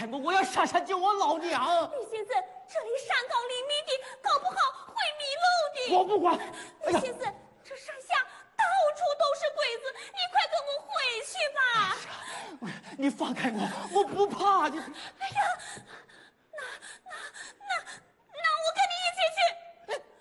我，我要上山救我老娘。 李先生，这里山高林密的，搞不好会迷路的。 我不管。 李先生，这山下到处都是鬼子，你快跟我回去吧。 你放开我，我不怕你。 哎